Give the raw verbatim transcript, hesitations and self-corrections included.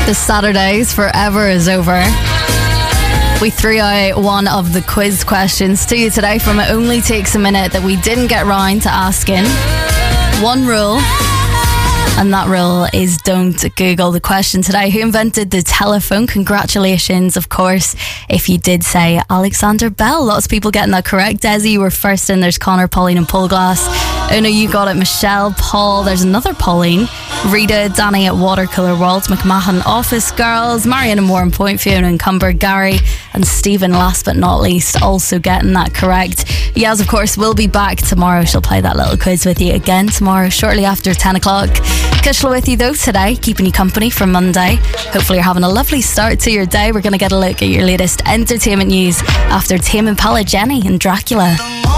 The Saturdays forever is over. We threw out one of the quiz questions to you today from It Only Takes a Minute that we didn't get round to asking. One rule, and that rule is don't Google the question today. Who invented the telephone? Congratulations, of course, if you did say Alexander Bell. Lots of people getting that correct. Desi, you were first in. There's Connor, Pauline and Polglass. Una, you got it. Michelle, Paul, there's another Pauline. Rita, Danny at Watercolour World, McMahon, Office Girls, Marion and Warren Point, Fiona and Cumber, Gary and Stephen, last but not least, also getting that correct. Yaz, of course, will be back tomorrow. She'll play that little quiz with you again tomorrow, shortly after ten o'clock. Kushla with you though today, keeping you company for Monday. Hopefully you're having a lovely start to your day. We're going to get a look at your latest entertainment news after Tame Impala, Jenny and Dracula.